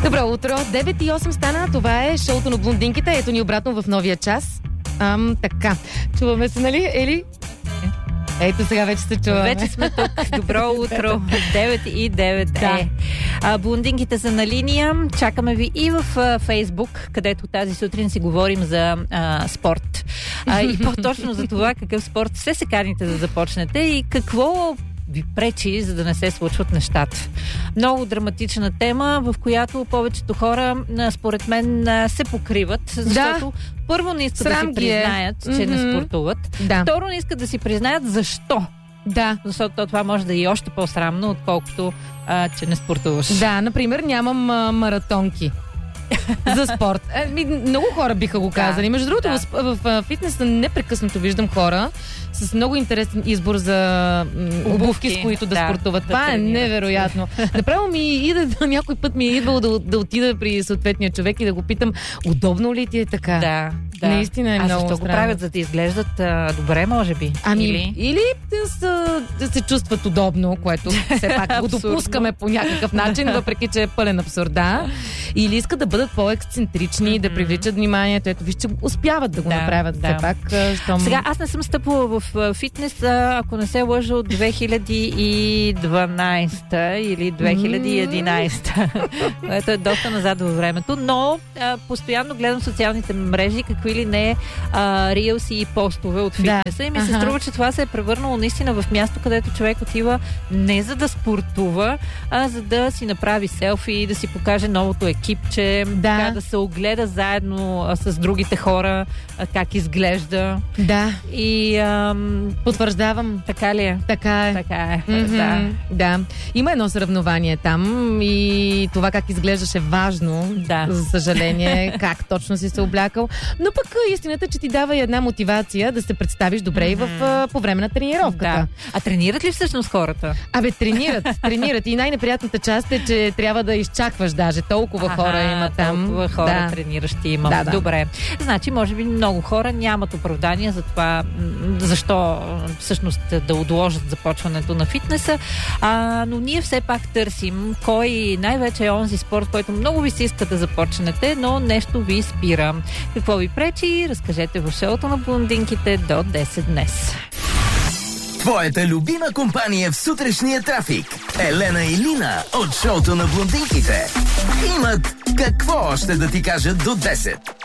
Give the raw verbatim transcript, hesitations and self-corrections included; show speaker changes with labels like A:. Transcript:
A: Добро утро, девет и осем стана, това е шоуто на блондинките, ето ни обратно в новия час. Ам, така, чуваме се, нали, Ели? Ето сега вече се чуваме.
B: Вече сме тук. Добро утро. девет и девет да. е. А, блондинките са на линия. Чакаме ви и в а, Фейсбук, където тази сутрин си говорим за а, спорт. А, и по-точно за това какъв спорт все се каните да започнете и какво ви пречи, за да не се случват нещата. Много драматична тема, в която повечето хора, според мен, се покриват, защото да. първо не искат Срам да си признаят, е. че mm-hmm. не спортуват. Да. Второ не искат да си признаят защо. Да. Защото това може да е и още по-срамно, отколкото а, че не спортуваш.
A: Да, например, нямам а, маратонки за спорт. Е, много хора биха го казали. Да, Между другото, да. в, в, в фитнеса непрекъснато виждам хора с много интересен избор за обувки, обувки с които да, да спортуват. Това да е невероятно. Направо ми иде, някой път ми е идвало да, да отида при съответния човек и да го питам, удобно ли ти е така?
B: Да. Да.
A: Наистина е
B: а
A: много
B: защо
A: странно.
B: го правят, за да изглеждат а, добре, може би?
A: Ами,
B: или,
A: или да, са, да се чувстват удобно, което все пак го допускаме по някакъв начин, въпреки че е пълен абсурд, да. Или искат да бъдат по-ексцентрични, mm-hmm. да привличат вниманието. Ето, вижте, успяват да го да, направят да. все пак. Щом... Сега,
B: аз не съм стъпвала в фитнес, ако не се лъжа, от две хиляди и дванадесета или две хиляди и единадесета, което е доста назад във времето, но а, постоянно гледам социалните мрежи, какви ли не а, рилси и постове от фитнеса да. и ми се ага. струва, че това се е превърнало наистина в място, където човек отива не за да спортува, а за да си направи селфи и да си покаже новото екипче, да, така, да се огледа заедно а, с другите хора а, как изглежда.
A: Да.
B: И ам...
A: потвърждавам.
B: Така ли е?
A: Така е.
B: Така е.
A: Mm-hmm.
B: Да.
A: да. Има едно сравнование там и това как изглеждаше важно, да. за съжаление, как точно си се облякал. Но пък истината, че ти дава и една мотивация да се представиш добре mm-hmm. и в, по време на тренировката.
B: Да. А тренират ли всъщност хората?
A: Абе, тренират, тренират. И най-неприятната част е, че трябва да изчакваш даже. Толкова Аха, хора има там.
B: Толкова хора
A: да.
B: трениращи има.
A: Да, да.
B: Добре. Значи, може би много хора нямат оправдание за това, защо всъщност да отложат започването на фитнеса. А, но ние все пак търсим кой най-вече е онзи спорт, който много ви се иска да започнете, но нещо ви спира. Какво ви пречи? Разкажете в шоуто на блондинките до десет днес.
C: Твоята любима компания в сутрешния трафик. Елена и Лина от шоуто на блондинките имат какво още да ти кажат до десет.